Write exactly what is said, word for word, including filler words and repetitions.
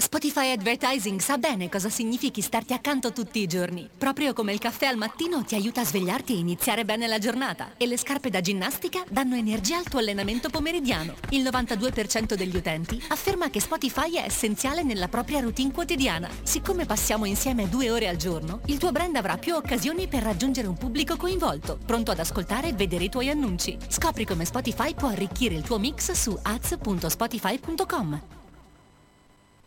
Spotify Advertising sa bene cosa significhi starti accanto tutti i giorni. Proprio come il caffè al mattino ti aiuta a svegliarti e iniziare bene la giornata. E le scarpe da ginnastica danno energia al tuo allenamento pomeridiano. Il novantadue per cento degli utenti afferma che Spotify è essenziale nella propria routine quotidiana. Siccome passiamo insieme due ore al giorno, il tuo brand avrà più occasioni per raggiungere un pubblico coinvolto, pronto ad ascoltare e vedere i tuoi annunci. Scopri come Spotify può arricchire il tuo mix su ads punto spotify punto com.